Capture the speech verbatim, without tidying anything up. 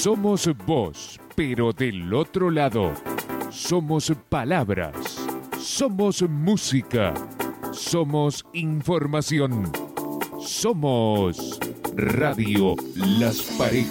Somos voz, pero del otro lado. Somos palabras. Somos música. Somos información. Somos Radio Las Parejas.